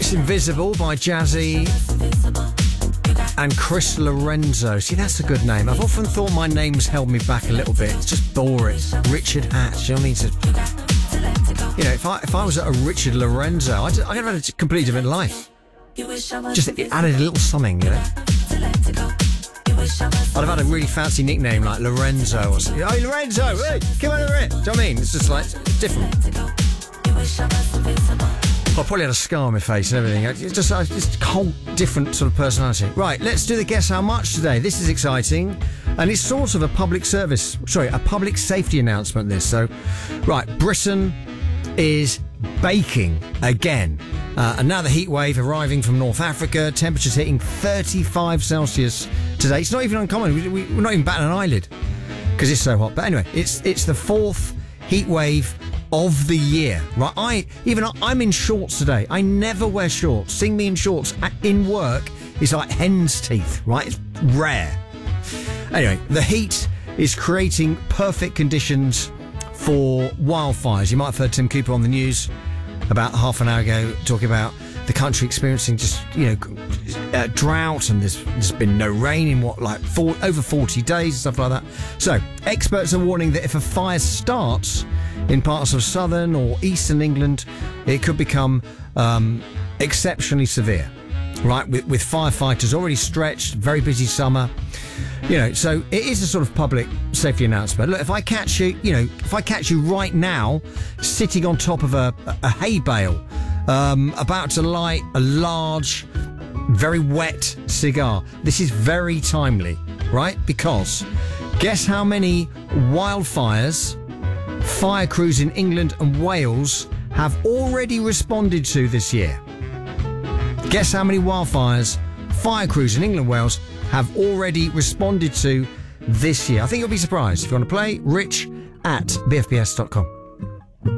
It's Invisible by Jazzy and Chris Lorenzo. See, that's a good name. I've often thought my name's held me back a little bit. It's just boring. Richard Hatch. You know, if I was a Richard Lorenzo, I'd have had a completely different life. Just added a little something, you know. I'd have had a really fancy nickname like Lorenzo or something. Hey, Lorenzo, hey, come over here. Do you know what I mean? It's just like, it's different. I probably had a scar on my face and everything. It's just a whole different sort of personality. Right, let's do the Guess How Much today. This is exciting. And it's sort of a public safety announcement, this. So, right, Britain is baking again. And now the heat wave arriving from North Africa, temperatures hitting 35 Celsius today. It's not even uncommon. We're not even batting an eyelid because it's so hot. But anyway, it's the fourth heat wave of the year, right? I'm in shorts today. I never wear shorts. Seeing me in shorts in work is like hen's teeth, right? It's rare. Anyway, the heat is creating perfect conditions for wildfires. You might have heard Tim Cooper on the news about half an hour ago talking about the country experiencing just, drought, and there's been no rain in over 40 days and stuff like that. So, experts are warning that if a fire starts in parts of southern or eastern England, it could become exceptionally severe, right? With firefighters already stretched, very busy summer. So it is a sort of public safety announcement. Look, if I catch you right now sitting on top of a hay bale, about to light a large, very wet cigar, this is very timely, right? Because guess how many wildfires fire crews in England and Wales have already responded to this year? Guess how many wildfires fire crews in England and Wales have already responded to this year? I think you'll be surprised. If you want to play, rich@bfbs.com.